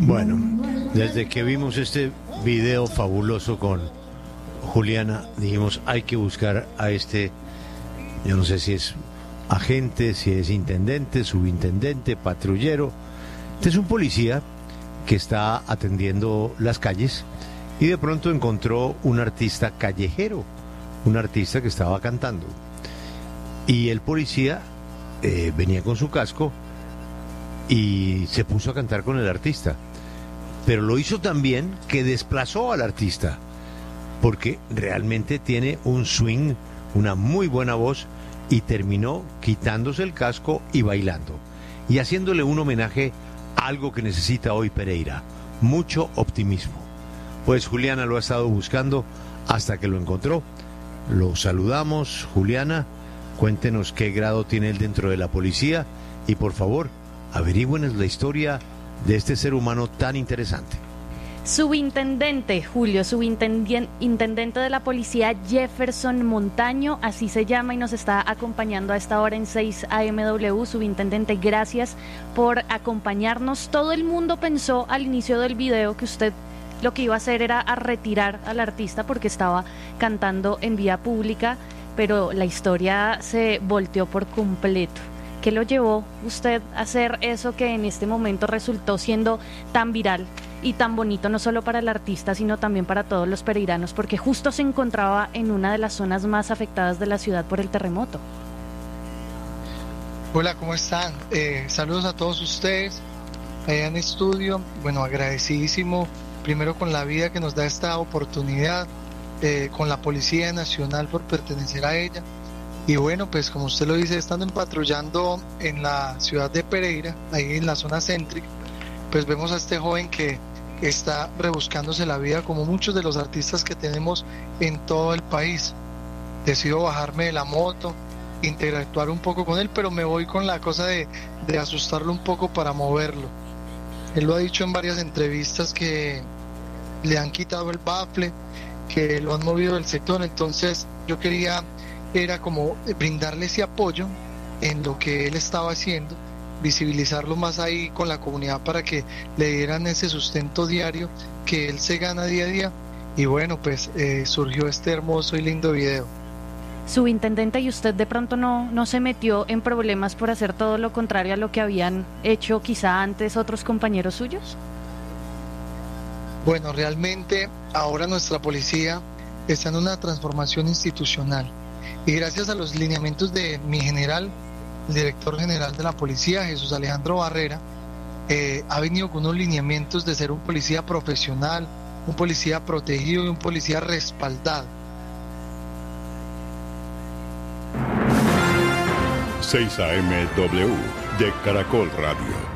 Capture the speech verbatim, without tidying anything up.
Bueno, desde que vimos este video fabuloso con Juliana, dijimos, hay que buscar a este, yo no sé si es agente, si es intendente, subintendente, patrullero. Este es un policía que está atendiendo las calles y de pronto encontró un artista callejero, un artista que estaba cantando. Y el policía eh, venía con su casco y se puso a cantar con el artista. Pero lo hizo tan bien que desplazó al artista, porque realmente tiene un swing, una muy buena voz, y terminó quitándose el casco y bailando, y haciéndole un homenaje a algo que necesita hoy Pereira: mucho optimismo. Pues Juliana lo ha estado buscando hasta que lo encontró. Lo saludamos, Juliana, cuéntenos qué grado tiene él dentro de la policía, y por favor, averígüenos la historia de este ser humano tan interesante. Subintendente, Julio, subintendente de la policía Jefferson Montaño, así se llama, y nos está acompañando a esta hora en seis A M W. Subintendente, gracias por acompañarnos. Todo el mundo pensó al inicio del video que usted lo que iba a hacer era a retirar al artista porque estaba cantando en vía pública, pero la historia se volteó por completo. ¿Qué lo llevó usted a hacer eso que en este momento resultó siendo tan viral y tan bonito, no solo para el artista, sino también para todos los pereiranos, porque justo se encontraba en una de las zonas más afectadas de la ciudad por el terremoto? Hola, ¿cómo están? Eh, saludos a todos ustedes allá en estudio. Bueno, agradecidísimo primero con la vida que nos da esta oportunidad, eh, con la Policía Nacional por pertenecer a ella. Y bueno, pues como usted lo dice, estando patrullando en la ciudad de Pereira, ahí en la zona céntrica, pues vemos a este joven que está rebuscándose la vida como muchos de los artistas que tenemos en todo el país. Decido bajarme de la moto, interactuar un poco con él, pero me voy con la cosa de, de asustarlo un poco para moverlo. Él lo ha dicho en varias entrevistas que le han quitado el bafle, que lo han movido del sector, entonces yo quería... era como brindarle ese apoyo en lo que él estaba haciendo, visibilizarlo más ahí con la comunidad para que le dieran ese sustento diario que él se gana día a día. Y bueno, pues eh, surgió este hermoso y lindo video. Subintendente, ¿y usted de pronto no, no se metió en problemas por hacer todo lo contrario a lo que habían hecho quizá antes otros compañeros suyos? Bueno, realmente ahora nuestra policía está en una transformación institucional. Y gracias a los lineamientos de mi general, el director general de la policía, Jesús Alejandro Barrera, eh, ha venido con unos lineamientos de ser un policía profesional, un policía protegido y un policía respaldado. seis A M W de Caracol Radio.